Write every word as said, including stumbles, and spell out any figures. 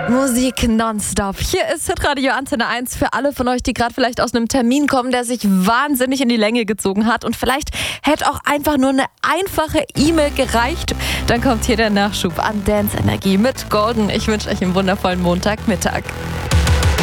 Musik nonstop. Hier ist Hitradio Antenne eins für alle von euch, die gerade vielleicht aus einem Termin kommen, der sich wahnsinnig in die Länge gezogen hat. Und vielleicht hätte auch einfach nur eine einfache E-Mail gereicht. Dann kommt hier der Nachschub an Dance Energie mit Golden. Ich wünsche euch einen wundervollen Montagmittag.